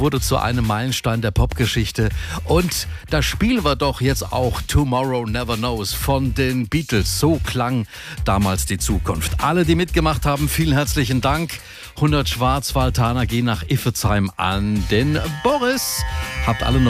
wurde zu einem Meilenstein der Popgeschichte. Und da spielen wir doch jetzt auch Tomorrow Never Knows von den Beatles. So klang damals die Zukunft. Alle, die mitgemacht haben, vielen herzlichen Dank. 100 Schwarzwaldtaler gehen nach Iffezheim an den Boris. Habt alle noch